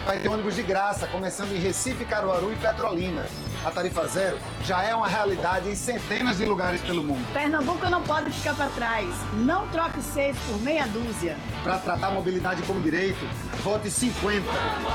Vai ter ônibus de graça, começando em Recife, Caruaru e Petrolina. A tarifa zero já é uma realidade em centenas de lugares pelo mundo. Pernambuco não pode ficar para trás. Não troque 6 por meia dúzia. Para tratar a mobilidade como direito, vote 50.